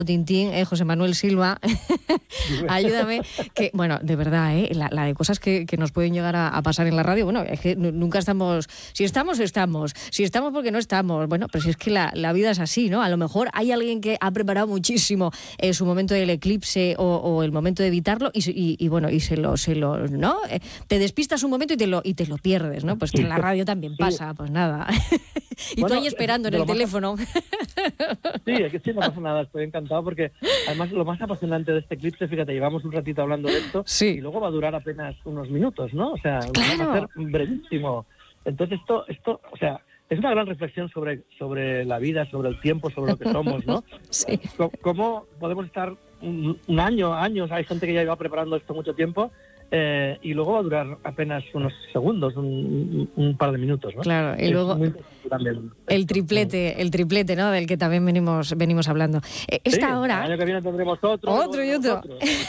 Tintín, José Manuel Silva, ayúdame, que bueno, de verdad, la de cosas que nos pueden llegar a pasar en la radio, bueno, es que nunca estamos, si estamos porque no estamos, bueno, pero si es que la vida es así, ¿no? A lo mejor hay alguien que ha preparado muchísimo su momento del eclipse o el momento de evitarlo y bueno, y se lo ¿no? Te despistas un momento y te lo pierdes, ¿no? Pues en la radio también pasa, pues nada. Y bueno, tú ahí esperando en el teléfono. Sí, es que sí, no pasa nada, estoy encantado porque además lo más apasionante de este eclipse, fíjate, llevamos un ratito hablando de esto y luego va a durar apenas unos minutos, ¿no? O sea, claro, va a ser brevísimo. Entonces esto, o sea, es una gran reflexión sobre la vida, sobre el tiempo, sobre lo que somos, ¿no? Sí. ¿Cómo podemos estar un año, años? Hay gente que ya lleva preparando esto mucho tiempo. Y luego va a durar apenas unos segundos, un par de minutos, ¿no? Claro, y luego el triplete, ¿no? Del que también venimos hablando. Esta hora... El año que viene tendremos otro y otro.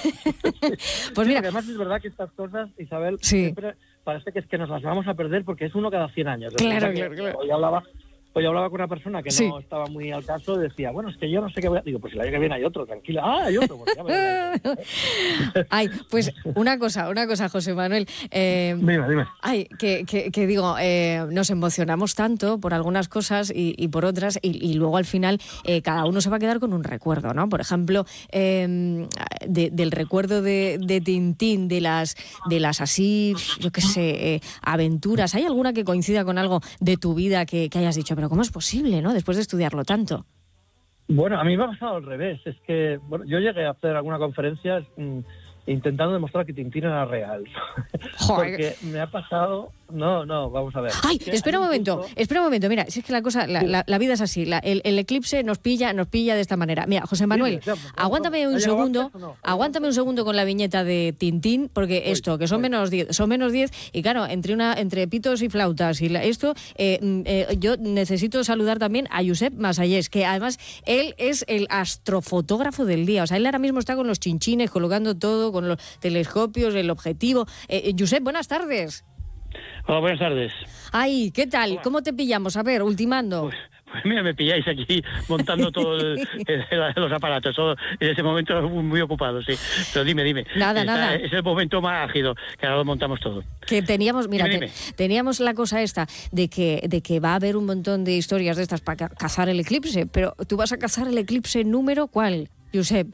Pues mira... Además es verdad que estas cosas, Isabel, siempre parece que es que nos las vamos a perder porque es uno cada 100 años. Claro. Hoy hablaba con una persona que no estaba muy al caso y decía, bueno, es que yo no sé qué voy a... Digo, pues el año que viene hay otro, tranquila. Ah, hay otro. Pues ya Ay, pues una cosa, José Manuel. Dime. Ay, que digo, nos emocionamos tanto por algunas cosas y por otras y luego al final cada uno se va a quedar con un recuerdo, ¿no? Por ejemplo, del recuerdo de Tintín, de las así, yo qué sé, aventuras. ¿Hay alguna que coincida con algo de tu vida que hayas dicho, pero cómo es posible, ¿no? Después de estudiarlo tanto. Bueno, a mí me ha pasado al revés. Es que yo llegué a hacer alguna conferencia intentando demostrar que Tintín era real. Porque me ha pasado... No, vamos a ver. Ay, espera un momento. Mira, si es que la cosa, la vida es así. El eclipse nos pilla de esta manera. Mira, José Manuel, aguántame un segundo con la viñeta de Tintín, porque esto, que son menos 10, y claro, entre pitos y flautas y esto, yo necesito saludar también a Josep Masallés, que además él es el astrofotógrafo del día. O sea, él ahora mismo está con los chinchines, colocando todo, con los telescopios, el objetivo. Josep, buenas tardes. Hola, buenas tardes. Ay, ¿qué tal? Hola. ¿Cómo te pillamos? A ver, ultimando. Pues mira, me pilláis aquí montando todos los aparatos, todo, en ese momento muy ocupado, sí. Pero dime. Nada. Es el momento más ágido, que ahora lo montamos todo. Que teníamos, mira, dime. Teníamos la cosa esta de que va a haber un montón de historias de estas para cazar el eclipse, pero ¿tú vas a cazar el eclipse número cuál, Josep?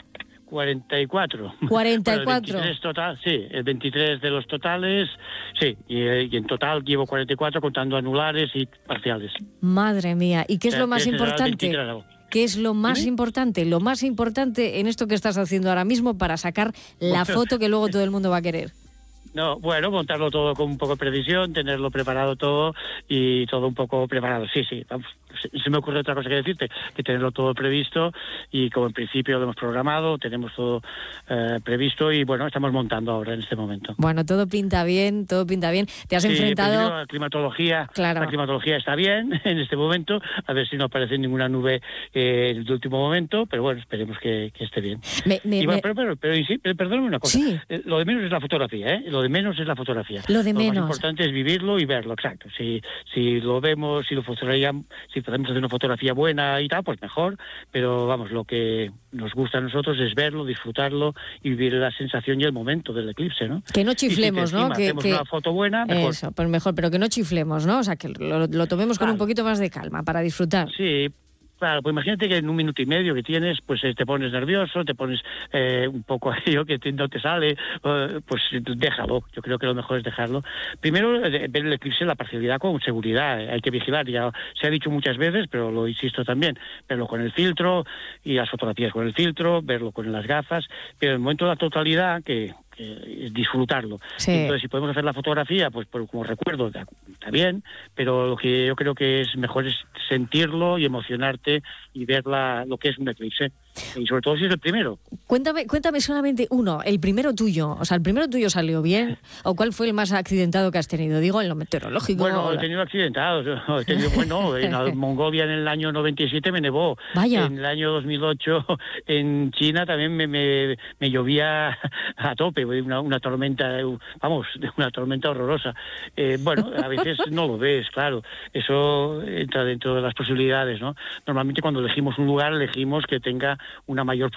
44. 44. Bueno, el 23 total, sí, el 23 de los totales, sí, y en total llevo 44 contando anulares y parciales. Madre mía, ¿y qué es lo más importante? ¿Qué es lo más importante? Lo más importante en esto que estás haciendo ahora mismo para sacar la foto que luego todo el mundo va a querer. No, bueno, montarlo todo con un poco de precisión, tenerlo preparado todo y todo un poco preparado. Sí, vamos. Se me ocurre otra cosa que decirte, que tenerlo todo previsto y como en principio lo hemos programado, tenemos todo previsto y bueno, estamos montando ahora en este momento. Bueno, todo pinta bien. Te has enfrentado... La climatología, claro. La climatología está bien en este momento, a ver si no aparece ninguna nube en el último momento, pero bueno, esperemos que esté bien. Pero perdóname una cosa, lo de menos es la fotografía, ¿eh? Lo más importante es vivirlo y verlo, exacto. Si lo vemos, si podemos hacer una fotografía buena y tal, pues mejor, pero vamos, lo que nos gusta a nosotros es verlo, disfrutarlo y vivir la sensación y el momento del eclipse, ¿no? Que no chiflemos, ¿no? Que hacemos una foto buena, mejor. Eso, pues mejor, pero que no chiflemos, ¿no? O sea, que lo tomemos con un poquito más de calma para disfrutar. Sí. Claro, pues imagínate que en un minuto y medio que tienes, pues te pones nervioso, te pones un poco aquello que no te sale, pues déjalo. Yo creo que lo mejor es dejarlo. Primero, ver el eclipse, la parcialidad con seguridad, hay que vigilar. Ya se ha dicho muchas veces, pero lo insisto también, verlo con el filtro y las fotografías con el filtro, verlo con las gafas, pero en el momento de la totalidad, que disfrutarlo. Sí. Entonces, si podemos hacer la fotografía, pues como recuerdo, está bien, pero lo que yo creo que es mejor es sentirlo y emocionarte y ver lo que es un eclipse. Y sobre todo si es el primero. Cuéntame solamente uno, el primero tuyo. O sea, ¿el primero tuyo salió bien? ¿O cuál fue el más accidentado que has tenido? Digo, en lo meteorológico. Bueno, he tenido accidentados. En Mongolia en el año 97 me nevó. Vaya. En el año 2008 en China también me llovía a tope. una tormenta, de una tormenta horrorosa. Bueno, a veces no lo ves, claro. Eso entra dentro de las posibilidades, ¿no? Normalmente cuando elegimos un lugar, elegimos que tenga una mayor